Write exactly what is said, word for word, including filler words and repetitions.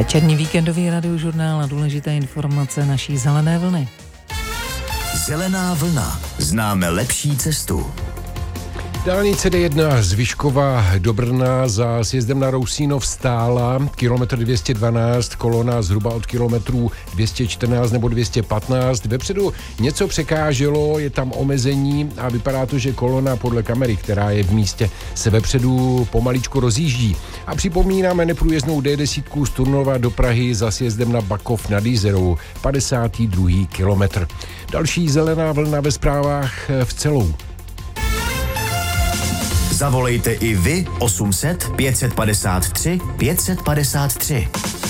Večerní víkendový radiožurnál a důležité informace naší zelené vlny. Zelená vlna. Známe lepší cestu. Dálnice D jedna z Vyškova do Brna za sjezdem na Rousínov stála, kilometr dvě stě dvanáct, kolona zhruba od kilometrů dvě stě čtrnáct nebo dvě stě patnáct. Vepředu něco překáželo, je tam omezení a vypadá to, že kolona podle kamery, která je v místě, se vepředu pomaličku rozjíždí. A připomínáme neprůjezdnou D deset z Turnova do Prahy za sjezdem na Bakov nad Jizerou, padesátý druhý kilometr. Další zelená vlna ve zprávách v celou. Zavolejte i vy osm set pět set padesát tři pět set padesát tři.